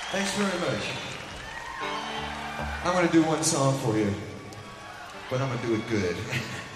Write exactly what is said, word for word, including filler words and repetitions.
Thanks very much. I'm going to do one song for you, but I'm going to do it good.